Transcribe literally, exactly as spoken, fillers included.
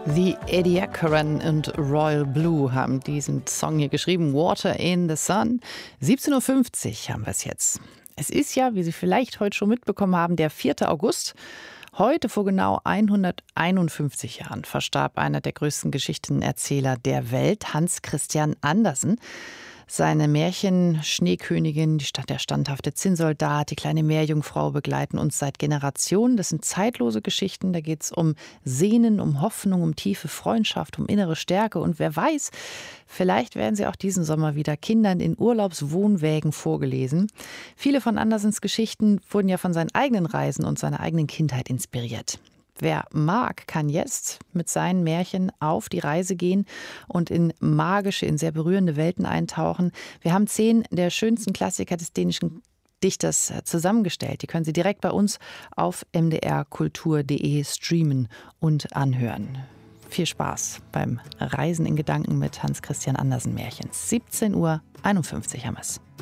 The Ediacaran und Royal Blue haben diesen Song hier geschrieben, Water in the Sun. siebzehn Uhr fünfzig haben wir es jetzt. Es ist ja, wie Sie vielleicht heute schon mitbekommen haben, der vierte August. Heute vor genau hunderteinundfünfzig Jahren verstarb einer der größten Geschichtenerzähler der Welt, Hans Christian Andersen. Seine Märchen Schneekönigin, die Stadt der standhafte Zinnsoldat, die kleine Meerjungfrau begleiten uns seit Generationen. Das sind zeitlose Geschichten, da geht es um Sehnen, um Hoffnung, um tiefe Freundschaft, um innere Stärke. Und wer weiß, vielleicht werden sie auch diesen Sommer wieder Kindern in Urlaubswohnwägen vorgelesen. Viele von Andersens Geschichten wurden ja von seinen eigenen Reisen und seiner eigenen Kindheit inspiriert. Wer mag, kann jetzt mit seinen Märchen auf die Reise gehen und in magische, in sehr berührende Welten eintauchen. Wir haben zehn der schönsten Klassiker des dänischen Dichters zusammengestellt. Die können Sie direkt bei uns auf m d r kultur punkt d e streamen und anhören. Viel Spaß beim Reisen in Gedanken mit Hans Christian Andersen Märchens. siebzehn Uhr einundfünfzig haben wir es.